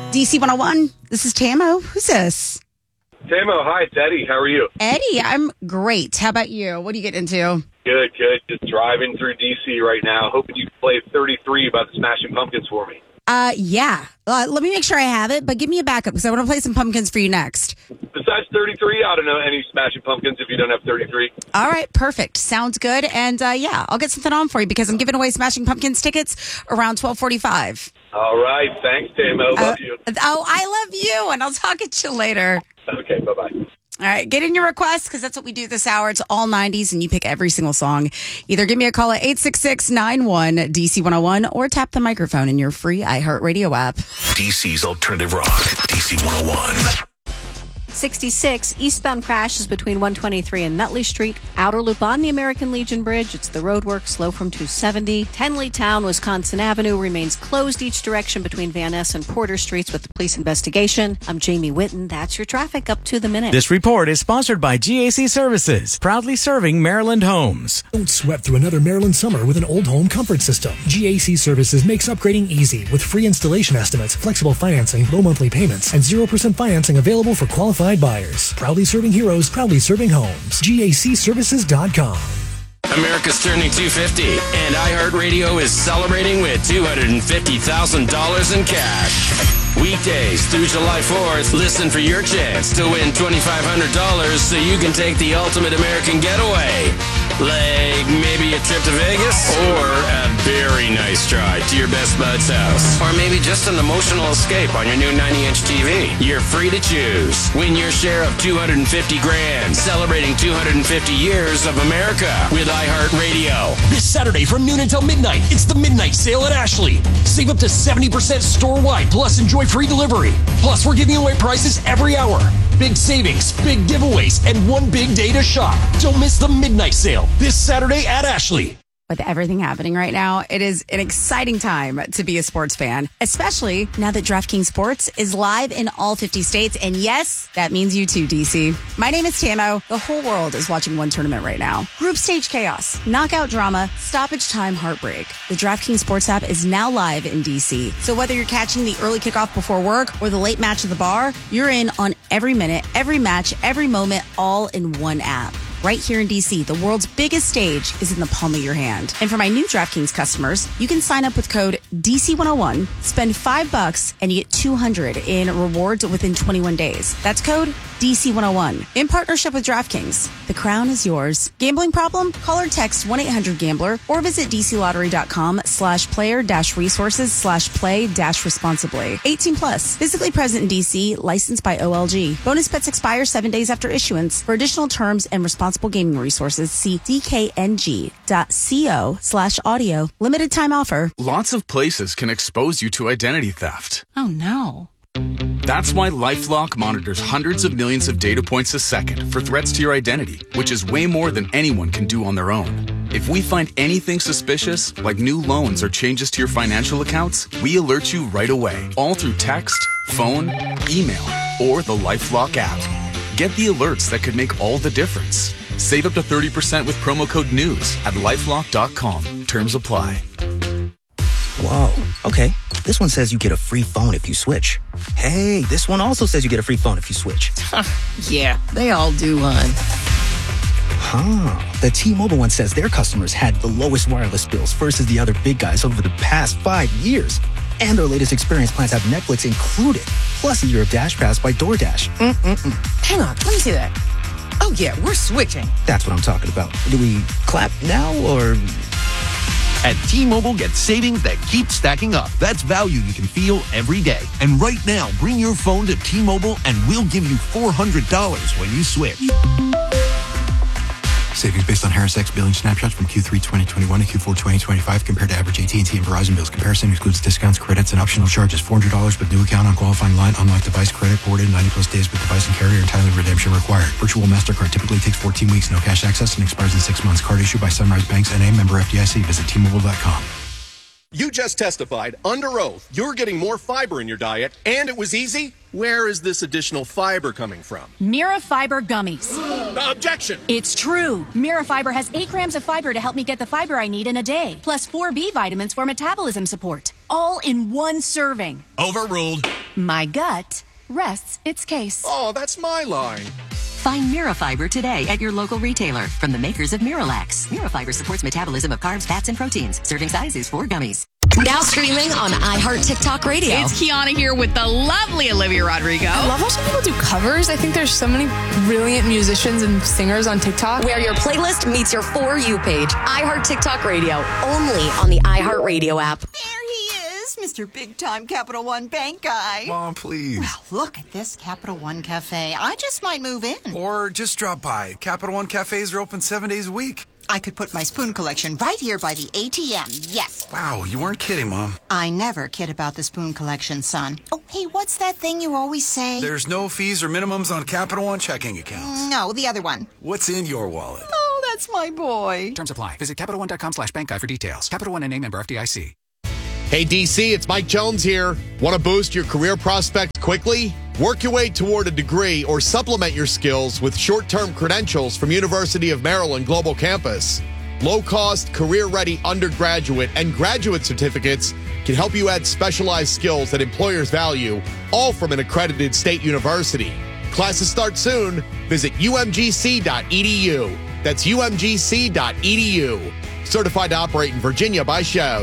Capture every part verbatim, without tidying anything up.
D C one oh one, this is Tamo. Who's this? Tamo, hi, it's Eddie. How are you? Eddie, I'm great. How about you? What are you getting into? Good, good. Just driving through D C right now. Hoping you can play thirty-three by the Smashing Pumpkins for me. Uh, yeah. Uh, let me make sure I have it, but give me a backup because I want to play some Pumpkins for you next. Besides thirty-three, I don't know any Smashing Pumpkins if you don't have thirty-three. All right, perfect. Sounds good. And uh, yeah, I'll get something on for you because I'm giving away Smashing Pumpkins tickets around twelve forty-five. All right. Thanks, Tamo. Love uh, you. Oh, I love you, and I'll talk at you later. Okay, bye-bye. All right, get in your requests because that's what we do this hour. It's all nineties, and you pick every single song. Either give me a call at eight six six, nine one, D C one oh one or tap the microphone in your free iHeartRadio app. D C's Alternative Rock, D C one oh one. sixty-six, eastbound crash is between one twenty-three and Nutley Street. Outer loop on the American Legion Bridge. It's the roadwork, slow from two seventy. Tenleytown, Wisconsin Avenue remains closed each direction between Van Ness and Porter Streets with the police investigation. I'm Jamie Whitten. That's your traffic up to the minute. This report is sponsored by G A C Services, proudly serving Maryland homes. Don't sweat through another Maryland summer with an old home comfort system. G A C Services makes upgrading easy with free installation estimates, flexible financing, low monthly payments, and zero percent financing available for qualified buyers. Proudly serving heroes, proudly serving homes. G A C services dot com. America's turning two fifty, and iHeartRadio is celebrating with two hundred fifty thousand dollars in cash. Weekdays through July fourth, listen for your chance to win twenty-five hundred dollars so you can take the ultimate American getaway. Like maybe a trip to Vegas or a very nice drive to your best bud's house. Or maybe just an emotional escape on your new ninety inch T V. You're free to choose. Win your share of two hundred fifty grand, celebrating two hundred fifty years of America with iHeartRadio. This Saturday from noon until midnight, it's the Midnight Sale at Ashley. Save up to seventy percent store-wide, plus enjoy free delivery. Plus, we're giving away prizes every hour. Big savings, big giveaways, and one big day to shop. Don't miss the Midnight Sale this Saturday at Ashley. With everything happening right now, it is an exciting time to be a sports fan, especially now that DraftKings Sports is live in all fifty states. And yes, that means you too, D C. My name is Tamo. The whole world is watching one tournament right now. Group stage chaos, knockout drama, stoppage time heartbreak. The DraftKings Sports app is now live in D C. So whether you're catching the early kickoff before work or the late match at the bar, you're in on every minute, every match, every moment, all in one app. Right here in D C, the world's biggest stage is in the palm of your hand. And for my new DraftKings customers, you can sign up with code D C one oh one, spend five bucks, and you get two hundred in rewards within twenty-one days. That's code D C one oh one. In partnership with DraftKings, the crown is yours. Gambling problem? Call or text one eight hundred gambler or visit dclottery.com slash player dash resources slash play dash responsibly. eighteen plus. Physically present in D C. Licensed by O L G. Bonus bets expire seven days after issuance. For additional terms and responsible gaming resources, see dkng.co slash audio. Limited time offer. Lots of places can expose you to identity theft. Oh, no. That's why LifeLock monitors hundreds of millions of data points a second for threats to your identity, which is way more than anyone can do on their own. If we find anything suspicious, like new loans or changes to your financial accounts, we alert you right away, all through text, phone, email, or the LifeLock app. Get the alerts that could make all the difference. Save up to thirty percent with promo code NEWS at lifelock dot com. Terms apply. Whoa, okay. This one says you get a free phone if you switch. Hey, this one also says you get a free phone if you switch. Yeah, they all do, hon. Huh. The T-Mobile one says their customers had the lowest wireless bills versus the other big guys over the past five years. And their latest experience plans have Netflix included, plus a year of Dash Pass by DoorDash. Mm-mm-mm. Hang on, let me see that. Oh, yeah, we're switching. That's what I'm talking about. Do we clap now, or... At T-Mobile, get savings that keep stacking up. That's value you can feel every day. And right now, bring your phone to T-Mobile and we'll give you four hundred dollars when you switch. Savings based on Harris X billing snapshots from Q three twenty twenty-one to Q four twenty twenty-five compared to average A T and T and Verizon bills. Comparison excludes discounts, credits, and optional charges. four hundred dollars with new account on qualifying line. Unlock device credit ported ninety plus days with device and carrier. Entirely redemption required. Virtual MasterCard typically takes fourteen weeks. No cash access and expires in six months. Card issued by Sunrise Banks N A, member F D I C. Visit T Mobile dot com. You just testified under oath you're getting more fiber in your diet, and it was easy. Where is this additional fiber coming from? Mira Fiber Gummies. Objection! It's true. Mira Fiber has eight grams of fiber to help me get the fiber I need in a day, plus four B vitamins for metabolism support. All in one serving. Overruled. My gut rests its case. Oh, that's my line. Find Mirafiber today at your local retailer from the makers of Miralax. Mirafiber supports metabolism of carbs, fats, and proteins. Serving size is four gummies. Now streaming on iHeart TikTok Radio. It's Kiana here with the lovely Olivia Rodrigo. I love watching people do covers. I think there's so many brilliant musicians and singers on TikTok. Where your playlist meets your For You page. iHeart TikTok Radio. Only on the iHeart Radio app. There he is, Mister Big Time Capital One Bank guy. Mom, please. Well, look at this Capital One Cafe. I just might move in. Or just drop by. Capital One cafes are open seven days a week. I could put my spoon collection right here by the A T M. Yes. Wow, you weren't kidding, Mom. I never kid about the spoon collection, son. Oh, hey, what's that thing you always say? There's no fees or minimums on Capital One checking accounts. No, the other one. What's in your wallet? Oh, that's my boy. Terms apply. Visit CapitalOne.com slash bank guide for details. Capital One N A member F D I C. Hey, D C, it's Mike Jones here. Want to boost your career prospects quickly? Work your way toward a degree or supplement your skills with short-term credentials from University of Maryland Global Campus. Low-cost, career-ready undergraduate and graduate certificates can help you add specialized skills that employers value, all from an accredited state university. Classes start soon. Visit U M G C dot E D U. That's U M G C dot E D U. Certified to operate in Virginia by Chev.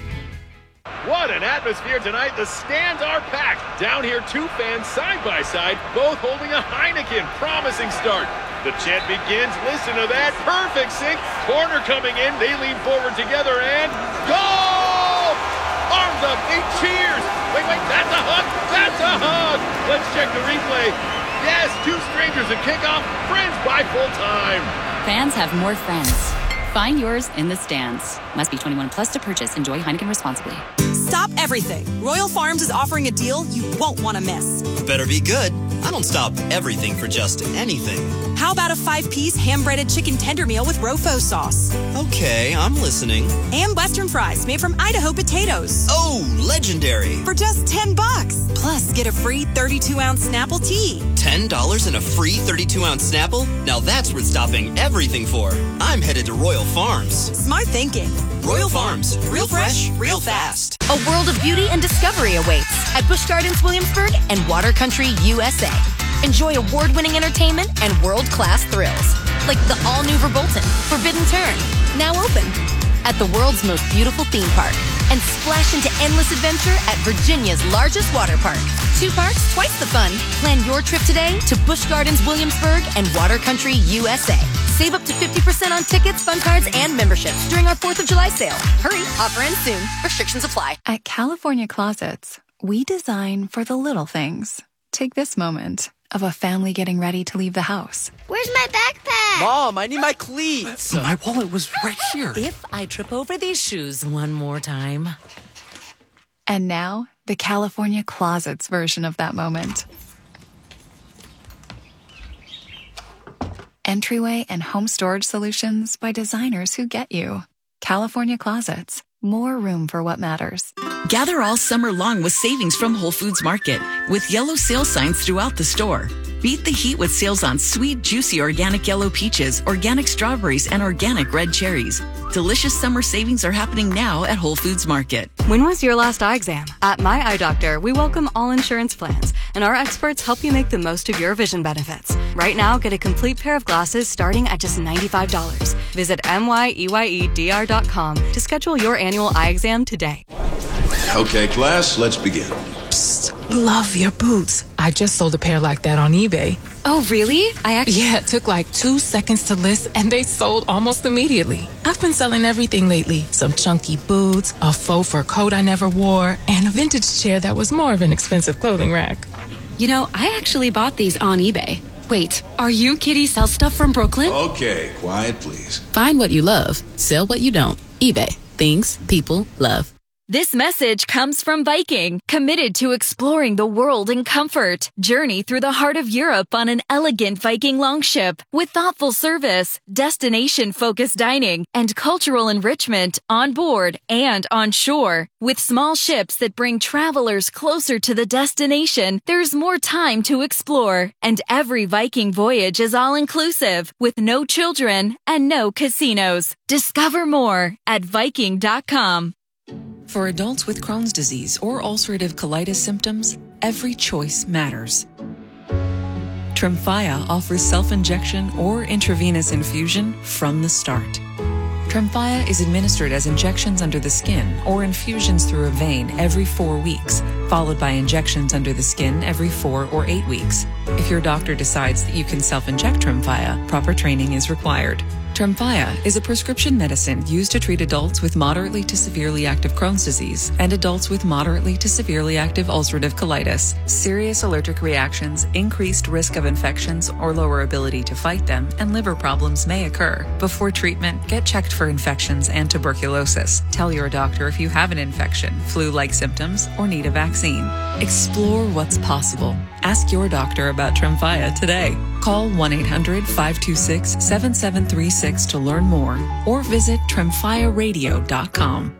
What an atmosphere tonight. The stands are packed. Down here, two fans side by side, both holding a Heineken. Promising start. The chant begins. Listen to that. Perfect sync. Corner coming in. They lean forward together and goal! Arms up. They cheers. Wait, wait. That's a hug. That's a hug. Let's check the replay. Yes, two strangers at kickoff. Friends by full time. Fans have more friends. Find yours in the stands. Must be twenty-one plus to purchase. Enjoy Heineken responsibly. Stop everything. Royal Farms is offering a deal you won't want to miss. Better be good. I don't stop everything for just anything. How about a five-piece ham-breaded chicken tender meal with Rofo sauce? Okay, I'm listening. And Western fries made from Idaho potatoes. Oh, legendary. For just ten bucks. Plus, get a free thirty-two ounce Snapple tea. ten dollars and a free thirty-two ounce Snapple? Now that's worth stopping everything for. I'm headed to Royal Farms. Smart thinking. Royal Farms. Real fresh, real fast. A world of beauty and discovery awaits at Busch Gardens Williamsburg and Water Country U S A. Enjoy award-winning entertainment and world-class thrills, like the all-new Verbolten, Forbidden Turn, now open at the world's most beautiful theme park, and splash into endless adventure at Virginia's largest water park. Two parks, twice the fun. Plan your trip today to Busch Gardens Williamsburg and Water Country U S A. Save up to fifty percent on tickets, fun cards, and memberships during our fourth of July sale. Hurry, offer ends soon. Restrictions apply. At California Closets, we design for the little things. Take this moment of a family getting ready to leave the house. Where's my backpack? Mom, I need my cleats. My wallet was right here. If I trip over these shoes one more time. And now, the California Closets version of that moment. Entryway and home storage solutions by designers who get you. California Closets. More room for what matters. Gather all summer long with savings from Whole Foods Market with yellow sale signs throughout the store. Beat the heat with sales on sweet, juicy organic yellow peaches, organic strawberries, and organic red cherries. Delicious summer savings are happening now at Whole Foods Market. When was your last eye exam? At My Eye Doctor, we welcome all insurance plans, and our experts help you make the most of your vision benefits. Right now, get a complete pair of glasses starting at just ninety-five dollars. Visit M Y E Y E D R dot com to schedule your annual eye exam today. Okay, class, let's begin. Psst, love your boots. I just sold a pair like that on eBay. Oh, really? I actually... Yeah, it took like two seconds to list, and they sold almost immediately. I've been selling everything lately. Some chunky boots, a faux fur coat I never wore, and a vintage chair that was more of an expensive clothing rack. You know, I actually bought these on eBay. Wait, are you Kitty Sell Stuff from Brooklyn? Okay, quiet, please. Find what you love. Sell what you don't. eBay. Things people love. This message comes from Viking, committed to exploring the world in comfort. Journey through the heart of Europe on an elegant Viking longship with thoughtful service, destination-focused dining, and cultural enrichment on board and on shore. With small ships that bring travelers closer to the destination, there's more time to explore. And every Viking voyage is all-inclusive, with no children and no casinos. Discover more at Viking dot com. For adults with Crohn's disease or ulcerative colitis symptoms, every choice matters. Tremfya offers self-injection or intravenous infusion from the start. Tremfya is administered as injections under the skin or infusions through a vein every four weeks, followed by injections under the skin every four or eight weeks. If your doctor decides that you can self-inject Tremfya, proper training is required. Tremfya is a prescription medicine used to treat adults with moderately to severely active Crohn's disease and adults with moderately to severely active ulcerative colitis. Serious allergic reactions, increased risk of infections or lower ability to fight them, and liver problems may occur. Before treatment, get checked for infections and tuberculosis. Tell your doctor if you have an infection, flu-like symptoms, or need a vaccine. Explore what's possible. Ask your doctor about Tremfya today. Call one eight hundred, five two six, seven seven three six to learn more or visit tremfya radio dot com.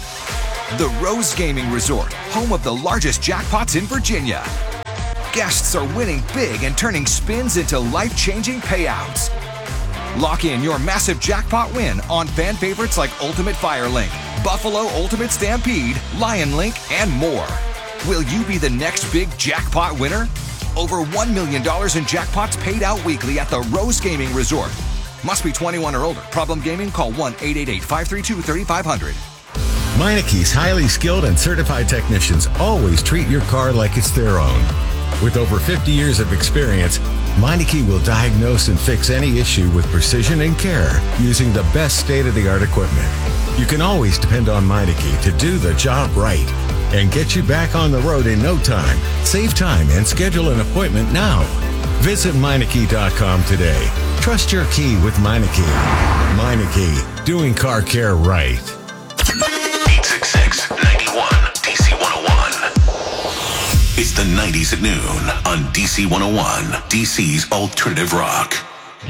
The Rose Gaming Resort, home of the largest jackpots in Virginia. Guests are winning big and turning spins into life-changing payouts. Lock in your massive jackpot win on fan favorites like Ultimate Firelink, Buffalo Ultimate Stampede, Lion Link, and more. Will you be the next big jackpot winner? Over one million dollars in jackpots paid out weekly at the Rose Gaming Resort. Must be twenty-one or older. Problem gaming? Call one eight eight eight, five three two, three five zero zero. Meineke's highly skilled and certified technicians always treat your car like it's their own. With over fifty years of experience, Meineke will diagnose and fix any issue with precision and care using the best state-of-the-art equipment. You can always depend on Meineke to do the job right and get you back on the road in no time. Save time and schedule an appointment now. Visit Meineke dot com today. Trust your key with Meineke. Meineke, doing car care right. eight six six, nine one, D C one oh one. It's the nineties at noon on D C one oh one, D C's Alternative Rock.